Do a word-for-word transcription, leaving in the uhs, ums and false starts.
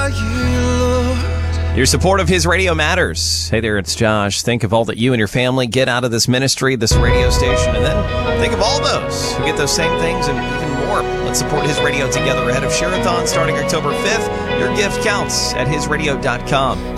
you, Lord. Your support of His Radio matters. Hey there, it's Josh. Think of all that you and your family get out of this ministry, this radio station, and then think of all those who get those same things and even more. Let's support His Radio together ahead of Share-a-thon starting October fifth. Your gift counts at his radio dot com.